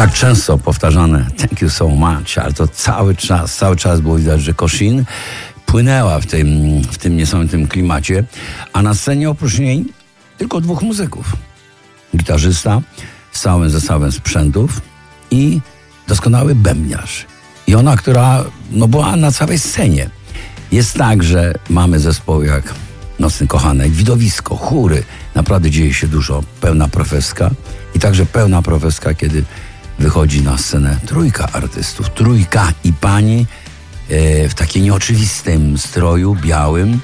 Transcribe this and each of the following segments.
tak często powtarzane thank you so much, ale to cały czas było widać, że Koszin płynęła w tym niesamowitym klimacie, a na scenie oprócz niej tylko 2 muzyków. Gitarzysta z całym zestawem sprzętów i doskonały bębniarz. I ona, która była na całej scenie. Jest tak, że mamy zespoły jak Nocny Kochanek, Widowisko, chóry. Naprawdę dzieje się dużo. Pełna profeska i także pełna profeska, kiedy wychodzi na scenę 3 artystów. 3 i pani w takim nieoczywistym stroju, białym.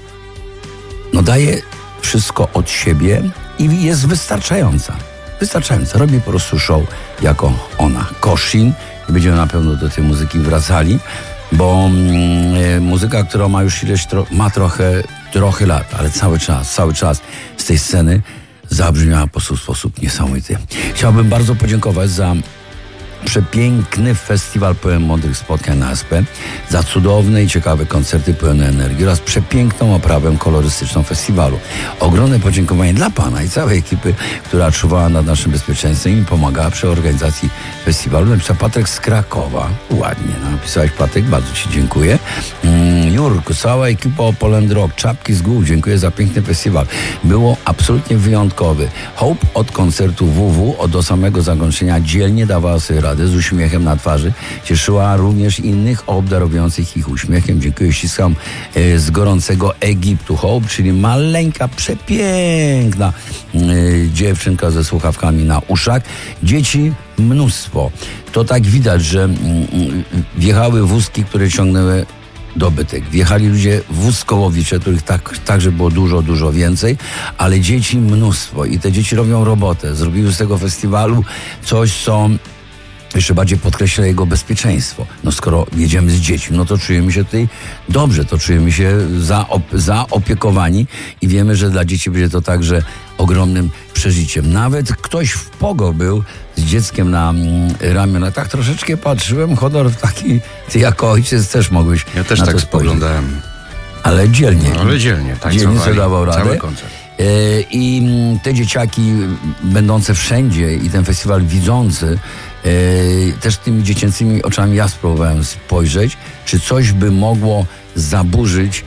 Daje wszystko od siebie i jest wystarczająca. Robi po prostu show jako ona. Koszin. I będziemy na pewno do tej muzyki wracali, bo muzyka, która ma już ma trochę lat, ale cały czas z tej sceny zabrzmiała po prostu w sposób niesamowity. Chciałbym bardzo podziękować za przepiękny festiwal pełen mądrych spotkań na SP, za cudowne i ciekawe koncerty pełne energii oraz przepiękną oprawę kolorystyczną festiwalu. Ogromne podziękowanie dla pana i całej ekipy, która czuwała nad naszym bezpieczeństwem i pomagała przy organizacji festiwalu. Napisał Patryk z Krakowa. Ładnie napisałeś, Patryk, bardzo ci dziękuję. Jurku, cała ekipa Poland Rock, czapki z głów, dziękuję za piękny festiwal. Było absolutnie wyjątkowy. Hope od koncertu WW do samego zakończenia dzielnie dawała sobie radę z uśmiechem na twarzy. Cieszyła również innych obdarujących ich uśmiechem. Dziękuję, ściskam z gorącego Egiptu. Hope, czyli maleńka, przepiękna dziewczynka ze słuchawkami na uszach. Dzieci mnóstwo. To tak widać, że wjechały wózki, które ciągnęły dobytek. Wjechali ludzie wózkołowicze, których także było dużo więcej, ale dzieci mnóstwo i te dzieci robią robotę. Zrobiły z tego festiwalu coś, co jeszcze bardziej podkreśla jego bezpieczeństwo. Skoro jedziemy z dziećmi, to czujemy się tutaj dobrze, to czujemy się zaopiekowani i wiemy, że dla dzieci będzie to także ogromnym przeżyciem. Nawet ktoś w pogo był z dzieckiem na ramionach. Tak troszeczkę patrzyłem, Hodor, ty jako ojciec też mogłeś. Ja też tak spoglądałem. Ale dzielnie. Tak. Dzielnie sobie dawał radę. Cały koncert. I te dzieciaki będące wszędzie i ten festiwal widzący, też tymi dziecięcymi oczami ja spróbowałem spojrzeć, czy coś by mogło zaburzyć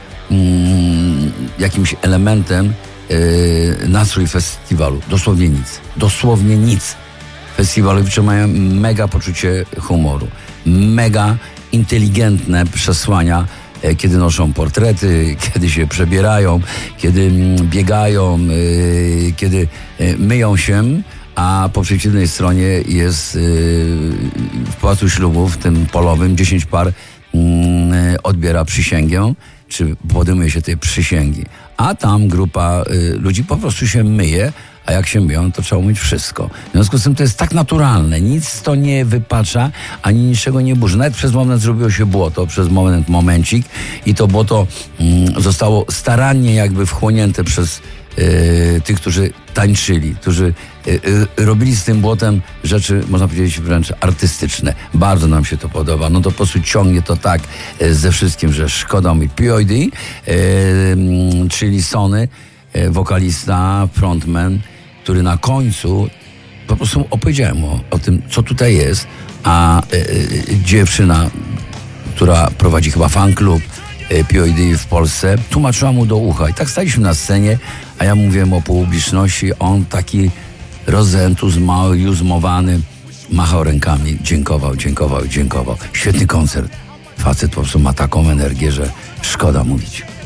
jakimś elementem nastrój festiwalu. Dosłownie nic. Festiwalowicze mają mega poczucie humoru, mega inteligentne przesłania, kiedy noszą portrety, kiedy się przebierają, kiedy biegają, kiedy myją się, a po przeciwnej stronie jest w Pałacu Ślubów, tym polowym, 10 par odbiera przysięgę, czy podejmuje się tej przysięgi. A tam grupa ludzi po prostu się myje, a jak się myją, to trzeba umyć wszystko. W związku z tym to jest tak naturalne. Nic to nie wypacza, ani niczego nie burzy. Nawet przez moment zrobiło się błoto, przez momencik i to błoto zostało starannie jakby wchłonięte przez tych, którzy tańczyli, którzy robili z tym błotem rzeczy, można powiedzieć, wręcz artystyczne. Bardzo nam się to podoba. To po prostu ciągnie to tak ze wszystkim, że szkoda mi. POD, czyli Sony, wokalista, frontman, który na końcu po prostu opowiedziałem o tym, co tutaj jest, a dziewczyna, która prowadzi chyba fan klub POD w Polsce, tłumaczyła mu do ucha. I tak staliśmy na scenie, a ja mówiłem o publiczności, on taki rozentuzmowany, machał rękami, dziękował. Świetny koncert. Facet po prostu ma taką energię, że szkoda mówić.